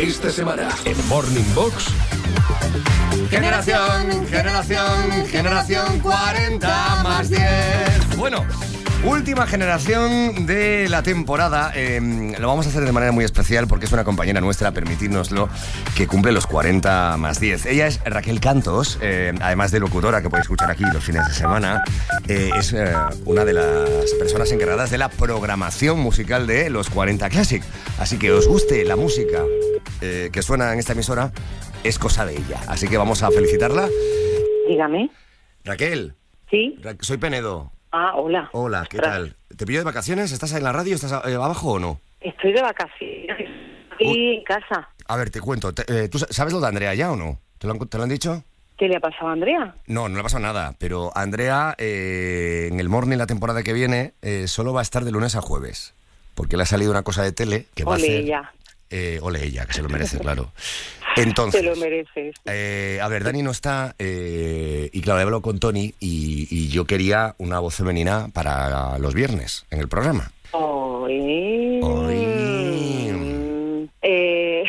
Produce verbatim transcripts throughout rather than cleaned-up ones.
Esta semana en Morning Box. Generación, generación, generación cuarenta más diez. Bueno, última generación de la temporada. Eh, lo vamos a hacer de manera muy especial porque es una compañera nuestra, permitidnoslo, que cumple los cuarenta más diez. Ella es Raquel Cantos, eh, además de locutora, que podéis escuchar aquí los fines de semana. Eh, es eh, una de las personas encargadas de la programación musical de los cuarenta Classic. Así que os guste la música eh, que suena en esta emisora, es cosa de ella. Así que vamos a felicitarla. Dígame. Raquel. Sí. Ra- soy Penedo. Ah, hola. Hola, ¿qué Ostras. tal? ¿Te pillo de vacaciones? ¿Estás en la radio? ¿Estás eh, abajo o no? Estoy de vacaciones. Estoy en casa. A ver, te cuento. Te- eh, ¿Tú sabes lo de Andrea ya o no? ¿Te lo han, te lo han dicho? ¿Qué le ha pasado a Andrea? No, no le ha pasado nada. Pero Andrea, eh, en el Morning la temporada que viene, eh, solo va a estar de lunes a jueves. Porque le ha salido una cosa de tele que va a Ole hacer... ella. Eh, ole ella, que se lo merece, claro. Entonces, Te lo mereces. eh, a ver, Dani no está, eh, y claro, he hablado con Tony y, y yo quería una voz femenina para los viernes en el programa. Oy. Oy. Eh...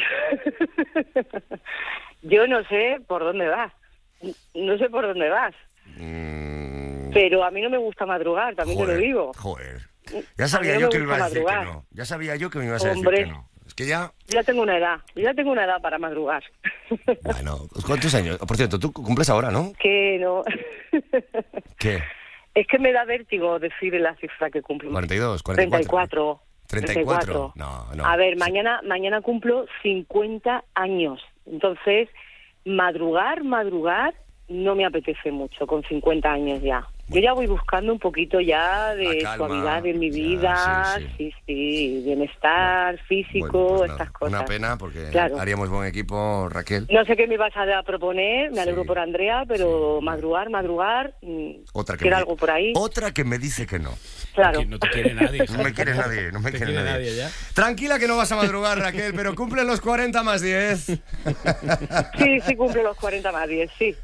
Yo no sé por dónde vas. No sé por dónde vas. Mm, Pero a mí no me gusta madrugar, también joder, te lo digo. Joder. Ya A sabía mí no yo me que me ibas gusta a decir que madrugar. no. Ya sabía yo que me ibas a Hombre. decir que no. Es que ya... Yo ya tengo una edad. Yo ya tengo una edad para madrugar. Bueno, ¿cuántos años? Por cierto, tú cumples ahora, ¿no? Que no. ¿Qué? Es que me da vértigo decir la cifra que cumplo. ¿cuarenta y dos? ¿cuarenta y cuatro? treinta y cuatro. ¿treinta y cuatro? No, no. A ver, mañana mañana cumplo cincuenta años. Entonces, madrugar, madrugar, no me apetece mucho con cincuenta años ya. Yo ya voy buscando un poquito ya de La calma, suavidad en mi ya, vida, sí, sí, sí, bienestar físico, Bueno, pues estas nada, cosas. una pena porque Claro. haríamos buen equipo, Raquel. No sé qué me vas a proponer, me alegro Sí, por Andrea, pero sí. madrugar, madrugar, mm, Otra que quiero me, algo por ahí. Otra que me dice que no. Claro. Que no te quiere nadie. No me quiere nadie, no me ¿Te quiere, quiere nadie. nadie ya? Tranquila que no vas a madrugar, Raquel, pero cumplen los cuarenta más diez. Sí, sí cumple los cuarenta más diez, sí.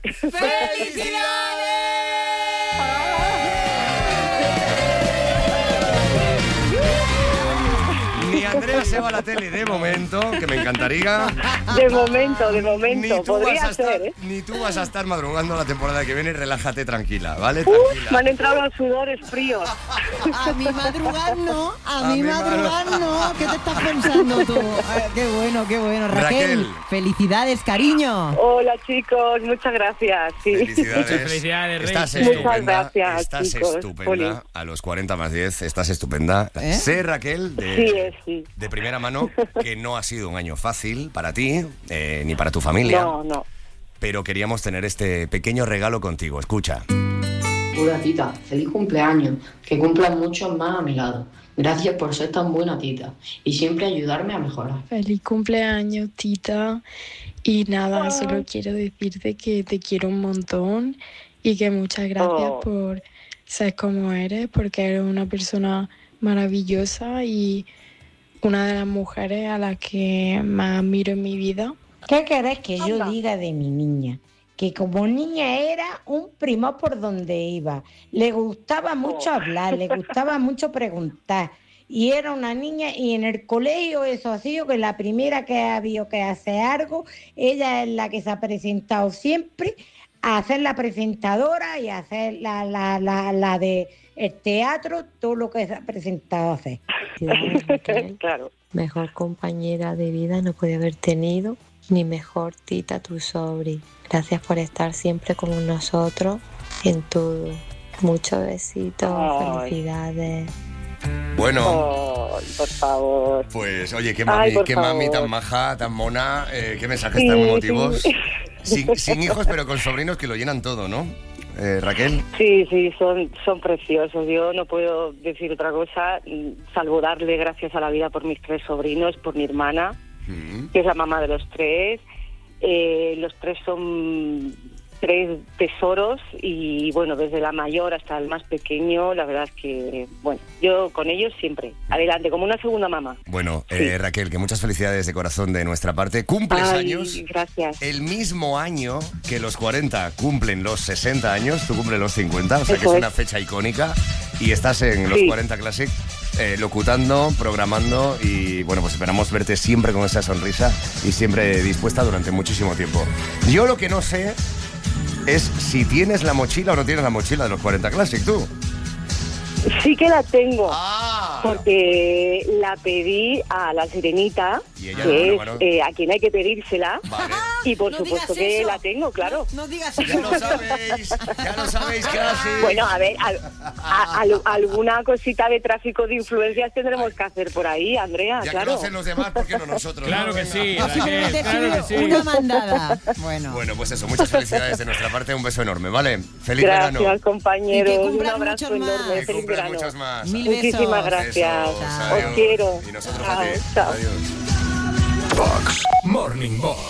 Ni Andrea se va a la tele de momento, que me encantaría. De momento, de Ni momento, tú, vas podría a estar, ser, ¿eh? ni tú vas a estar madrugando la temporada que viene. Relájate tranquila, ¿vale? Uf, Tranquila. me han entrado los sudores fríos. A mí madrugar no, a, A mí mí madrugar no. ¿Qué te estás pensando tú? Ay, qué bueno, qué bueno. Raquel, Raquel. felicidades, cariño. Hola, chicos, muchas gracias. Sí. Felicidades. Muchas felicidades, Rey. Estás Muchas estupenda. gracias, estás chicos. estupenda. Poli. A los cuarenta más diez, estás estupenda. ¿Eh? Sé, Raquel, de, Sí, es, sí. de primera mano, que no ha sido un año fácil para ti, eh, ni para tu familia. No, no. Pero queríamos tener este pequeño regalo contigo. Escucha. Hola tita, feliz cumpleaños, que cumplan muchos más a mi lado. Gracias por ser tan buena tita y siempre ayudarme a mejorar. Feliz cumpleaños, tita. Y nada, solo quiero decirte que te quiero un montón y que muchas gracias Oh. por ser como eres, porque eres una persona maravillosa y una de las mujeres a las que más admiro en mi vida. ¿Qué querés que yo Anda. diga de mi niña? Que como niña era un primo por donde iba. Le gustaba mucho Oh. hablar, le gustaba mucho preguntar. Y era una niña, y en el colegio eso ha sido que la primera que ha habido que hacer algo, ella es la que se ha presentado siempre a hacer la presentadora y a hacer la, la, la, la de el teatro, todo lo que se ha presentado a hacer. Claro. Mejor compañera de vida no puede haber tenido, ni mejor tita tu sobri. Gracias por estar siempre con nosotros en todo. Muchos besitos, Ay. felicidades. Bueno, Ay, por favor. pues oye, qué Ay, mami, por qué mami favor. tan maja, tan mona, eh, qué mensajes Sí, tan emotivos. sí. Sin, sin hijos, pero con sobrinos que lo llenan todo, ¿no? Eh, Raquel. Sí, sí, son, son preciosos. Yo no puedo decir otra cosa, mm, salvo darle gracias a la vida por mis tres sobrinos, por mi hermana, Mm. que es la mamá de los tres. Eh, los tres son tres tesoros y, bueno, desde la mayor hasta el más pequeño, la verdad es que, bueno, yo con ellos siempre, adelante, como una segunda mamá. Bueno, Sí. eh, Raquel, que muchas felicidades de corazón de nuestra parte. Cumples Ay, años. gracias. El mismo año que los cuarenta cumplen los sesenta años, tú cumples los cincuenta, o sea que Eso es es. una fecha icónica y estás en los Sí. cuarenta Classic eh, locutando, programando y bueno, pues esperamos verte siempre con esa sonrisa y siempre dispuesta durante muchísimo tiempo. Yo lo que no sé es si tienes la mochila o no tienes la mochila de los cuarenta Classic, tú. Sí que la tengo, ah, porque la pedí a la Sirenita, y ella, que bueno, es bueno. Eh, a quien hay que pedírsela, Vale. y por No supuesto digas que eso. la tengo, claro. No digas Ya eso. lo sabéis, ya lo sabéis, casi. Bueno, a ver, al- a- al- alguna cosita de tráfico de influencias tendremos que hacer por ahí, Andrea, Ya claro. que lo hacen los demás, ¿por qué no nosotros? Claro no? que Venga. sí, Así como Raquel, te claro que sirve sí. una mandada. Bueno. Bueno, pues eso, muchas felicidades de nuestra parte, un beso enorme, ¿vale? Feliz Gracias, verano. compañeros. Y que Un cumplan abrazo muchos enorme. más. Que Feliz cumplan verano. muchas más. Mil besos. Muchísimas gracias. Besos, Os adiós. quiero. Y nosotros Chao, a ti. chao. Adiós. Box Morning Box.